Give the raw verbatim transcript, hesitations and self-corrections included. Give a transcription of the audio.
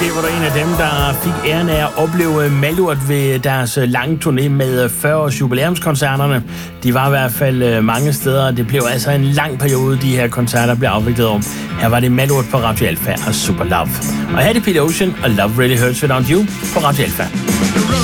Måske var du en af dem, der fik æren af at opleve Malurt ved deres lange turné med fyrre års jubilæumskoncerterne. De var i hvert fald mange steder, og det blev altså en lang periode, de her koncerter blev afviklet om. Her var det Malurt på Radio Alfa og Super Love. Og her er det Pete Ocean og Love Really Hurts Without You på Radio Alfa.